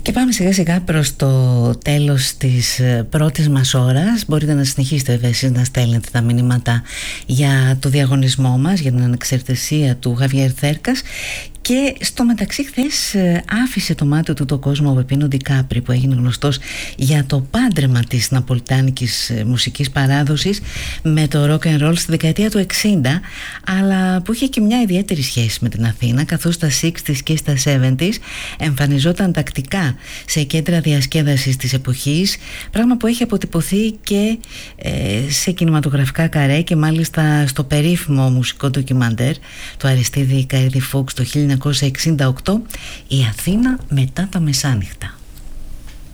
Και πάμε σιγά σιγά προς το τέλος της πρώτης μας ώρας. Μπορείτε να συνεχίσετε βέβαια εσείς να στέλνετε τα μηνύματα για το διαγωνισμό μας, για την ανεξαρτησία του Χαβιέρ Θέρκας. Και στο μεταξύ χθες άφησε το μάτι του το κόσμο ο Πεπίνο Ντικάπρι, που έγινε γνωστός για το πάντρεμα της ναπολιτάνικης μουσικής παράδοσης με το rock and roll στη δεκαετία του 60, αλλά που είχε και μια ιδιαίτερη σχέση με την Αθήνα, καθώς στα 60s και στα 70s εμφανιζόταν τακτικά σε κέντρα διασκέδασης της εποχής, πράγμα που έχει αποτυπωθεί και σε κινηματογραφικά καρέ, και μάλιστα στο περίφημο μουσικό ντοκιμαντέρ του Αριστίδη Καΐρη Φούξ το 1968, «Η Αθήνα μετά τα μεσάνυχτα».